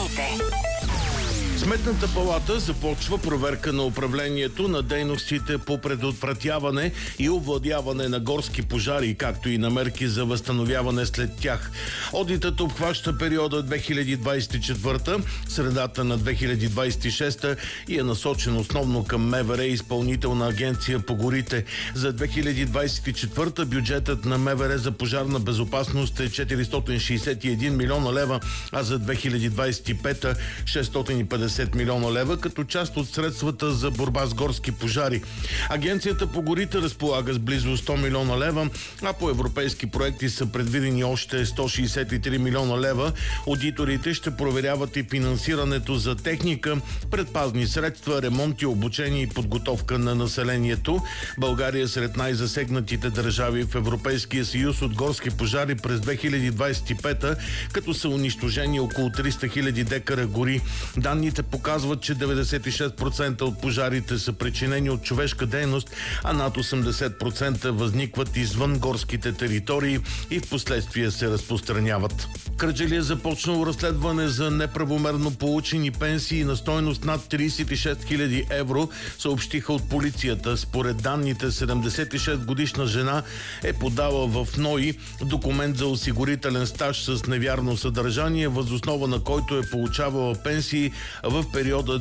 новините. Сметната палата започва проверка на управлението на дейностите по предотвратяване и овладяване на горски пожари, както и на мерки за възстановяване след тях. Одитът обхваща периода 2024, средата на 2026 и е насочен основно към МВР и Изпълнителна агенция по горите. За 2024 бюджетът на МВР за пожарна безопасност е 461 милиона лева, а за 2025 650 милиона лева, като част от средствата за борба с горски пожари. Агенцията по горите разполага с близо 100 милиона лева, а по европейски проекти са предвидени още 163 милиона лева. Одиторите ще проверяват и финансирането за техника, предпазни средства, ремонти, обучение и подготовка на населението. България е сред най-засегнатите държави в Европейския съюз от горски пожари през 2025, като са унищожени около 300 хиляди декара гори. Данните показват, че 96% от пожарите са причинени от човешка дейност, а над 80% възникват извън горските територии и в последствие се разпространяват. Кърджали е започнало разследване за неправомерно получени пенсии на стойност над 36 000 евро, съобщиха от полицията. Според данните, 76-годишна жена е подала в НОИ документ за осигурителен стаж с невярно съдържание, въз основа на който е получавала пенсии в периода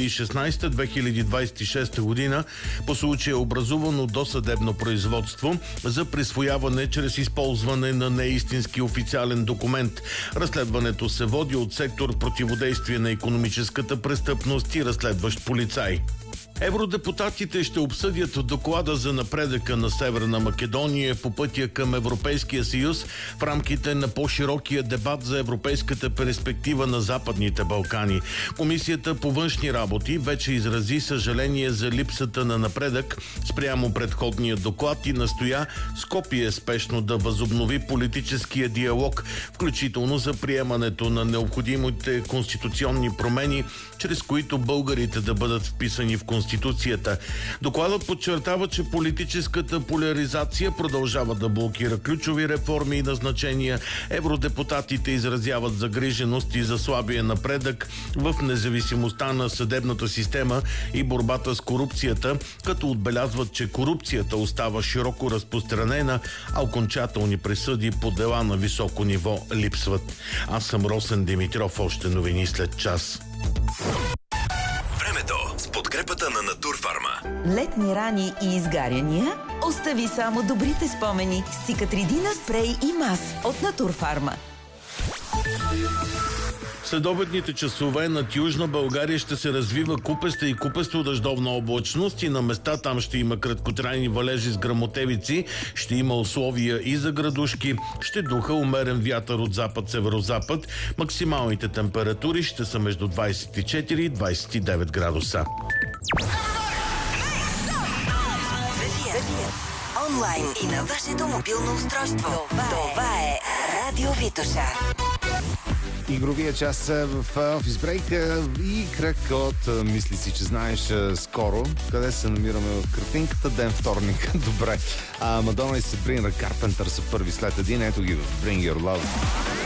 2016-2026 година. По случая е образувано досъдебно производство за присвояване чрез използване на неистински официален документ. Разследването се води от сектор противодействие на икономическата престъпност и разследващ полицай. Евродепутатите ще обсъдят доклада за напредъка на Северна Македония по пътя към Европейския съюз в рамките на по-широкия дебат за европейската перспектива на Западните Балкани. Комисията по външни работи вече изрази съжаление за липсата на напредък спрямо предходния доклад и настоя Скопие спешно да възобнови политическия диалог, включително за приемането на необходимите конституционни промени, чрез които българите да бъдат вписани в Конституцията. Докладът подчертава, че политическата поляризация продължава да блокира ключови реформи и назначения. Евродепутатите изразяват загриженост и за слабия напредък в независимостта на съдебната система и борбата с корупцията, като отбелязват, че корупцията остава широко разпространена, а окончателни присъди по дела на високо ниво липсват. Аз съм Росен Димитров, още новини след час. С подкрепата на Натурфарма. Летни рани и изгаряния? Остави само добрите спомени с Цикатридина спрей и мас от Натурфарма. Следобедните часове над Южна България ще се развива купеста и купесто-дъждовна облачност и на места там ще има краткотрайни валежи с гръмотевици, ще има условия и за градушки, ще духа умерен вятър от запад-северозапад. Максималните температури ще са между 24 и 29 градуса. Онлайн и на вашето мобилно устройство. Това е Радио Витоша. Игровия час в офис брейк и кръг от мисли си, че знаеш скоро. Къде се намираме в картинката? Ден вторник. Добре. Мадона и Сабрина Карпентър са първи след един. Ето ги в Bring Your Love.